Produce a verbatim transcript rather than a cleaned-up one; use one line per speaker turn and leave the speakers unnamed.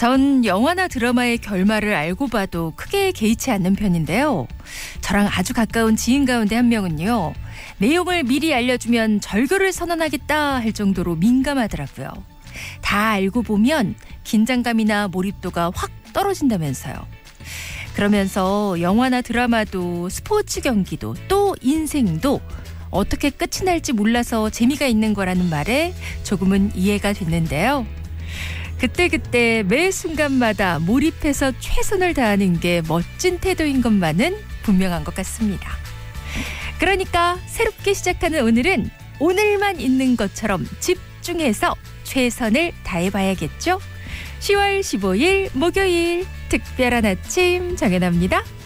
전 영화나 드라마의 결말을 알고 봐도 크게 개의치 않는 편인데요. 저랑 아주 가까운 지인 가운데 한 명은요. 내용을 미리 알려주면 절교를 선언하겠다 할 정도로 민감하더라고요. 다 알고 보면 긴장감이나 몰입도가 확 떨어진다면서요. 그러면서 영화나 드라마도 스포츠 경기도 또 인생도 어떻게 끝이 날지 몰라서 재미가 있는 거라는 말에 조금은 이해가 됐는데요. 그때그때 매 순간마다 몰입해서 최선을 다하는 게 멋진 태도인 것만은 분명한 것 같습니다. 그러니까 새롭게 시작하는 오늘은 오늘만 있는 것처럼 집중해서 최선을 다해봐야겠죠. 시월 십오일 목요일 특별한 아침 정연아입니다.